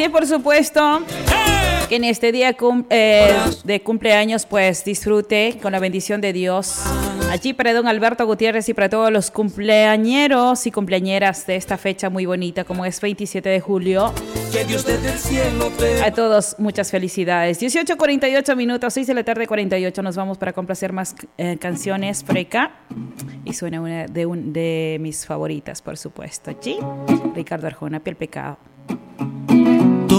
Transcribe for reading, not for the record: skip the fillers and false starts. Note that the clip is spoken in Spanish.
Así es, por supuesto, que en este día de cumpleaños, pues disfrute con la bendición de Dios. Allí para don Alberto Gutiérrez y para todos los cumpleañeros y cumpleañeras de esta fecha muy bonita, como es 27 de julio. Que Dios desde el cielo te... A todos, muchas felicidades. 18:48 minutos, 6 de la tarde, 48. Nos vamos para complacer más canciones por acá. Y suena una de mis favoritas, por supuesto. Allí, Ricardo Arjona, Piel Pecado.